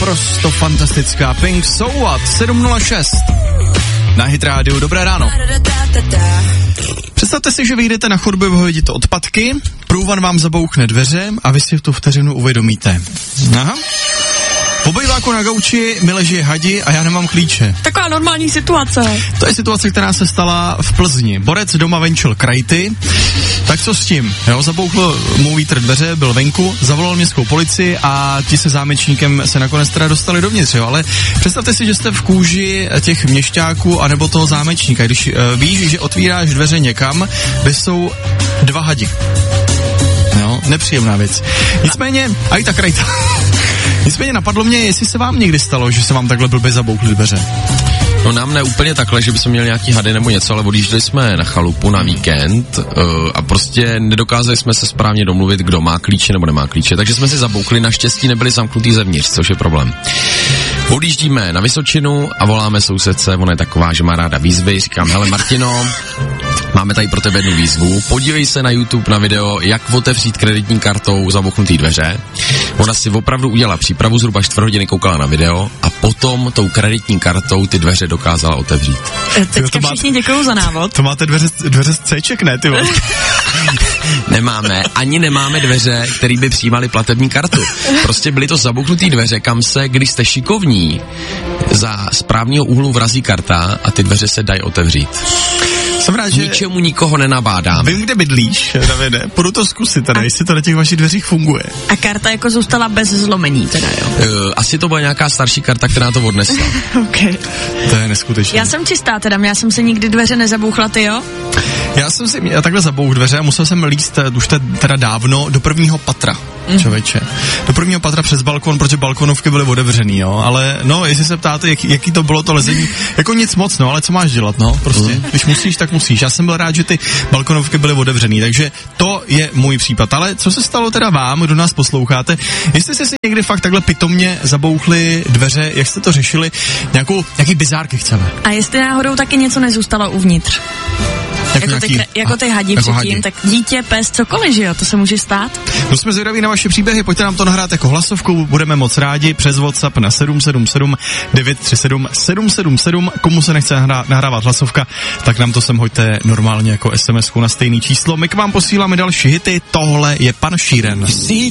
naprosto fantastická Pink So What, 7:06 na Hit Radio. Dobré ráno. Představte si, že vyjdete na chodbu, vyhodíte odpadky, průvan vám zabouchne dveře a vy si v tu vteřinu uvědomíte. Aha. V obejváku na gauči mi leží hadi a já nemám klíče. Taková normální situace. To je situace, která se stala v Plzni. Borec doma venčil krajty, tak co s tím? Jo, zabouchl mu vítr dveře, byl venku, zavolal městskou policii a ti se zámečníkem se nakonec teda dostali dovnitř, jo. Ale představte si, že jste v kůži těch měšťáků anebo toho zámečníka. Když víš, že otvíráš dveře někam, kde jsou dva hadi. No, nepříjemná věc. Nicméně, a i ta krajta. Nicméně napadlo mě, jestli se vám někdy stalo, že se vám takhle blbě zabouchly dveře. No nám ne úplně takhle, že bychom měli nějaký hady nebo něco, ale odjížděli jsme na chalupu na víkend a prostě nedokázali jsme se správně domluvit, kdo má klíče nebo nemá klíče, takže jsme si zaboukli, naštěstí nebyli zamknutý zevnitř, což je problém. Odjíždíme na Vysočinu a voláme sousedce, ona je taková, že má ráda výzvy, říkám, hele Martino, máme tady pro tebe jednu výzvu, podívej se na YouTube na video, jak otevřít kreditní kartou zabouchnutý dveře. Ona si opravdu udělala přípravu, zhruba 4 hodiny koukala na video a potom tou kreditní kartou ty dveře dokázala otevřít. Teďka všichni děkuju za návod. To máte dveře z Cček, ne, ty vole? Nemáme dveře, které by přijímaly platební kartu. Prostě byly to zabouchnutý dveře, kam se, když jste šikovní, za správního úhlu vrazí karta a ty dveře se dají otevřít. Jsem rád, že ničemu nikoho nenabádám. Vím, kde bydlíš, Davide, půjdu to zkusit teda, jestli to na těch vašich dveřích funguje. A karta jako zůstala bez zlomení teda, jo? Asi to byla nějaká starší karta, která to odnesla. Okay. To je neskutečné. Já jsem čistá teda, já jsem se nikdy dveře nezabouchla, ty jo? Já jsem si takhle zabouch dveře a musel jsem líst už teda dávno do 1. patra, člověče. Do 1. patra přes balkon, protože balkonovky byly otevřený, jo, ale no, jestli se ptáte, jaký to bylo to lezení, jako nic moc, no, ale co máš dělat, no, prostě, když musíš, tak musíš. Já jsem byl rád, že ty balkonovky byly otevřený, takže to je můj případ. Ale co se stalo teda vám, kdo nás posloucháte, jestli jste si někdy fakt takhle pitomně zabouchli dveře, jak jste to řešili, nějaký bizárky chceme. A jestli náhodou taky něco nezůstalo uvnitř? Jako ty hadi jako předtím, tak dítě, pes, cokoliv, že jo, to se může stát. No jsme zvědaví na vaše příběhy, pojďte nám to nahrát jako hlasovku, budeme moc rádi přes WhatsApp na 777 937 777, komu se nechce nahrávat hlasovka, tak nám to sem hoďte normálně jako SMS-ku na stejný číslo. My k vám posíláme další hity, tohle je Pan Sheeran.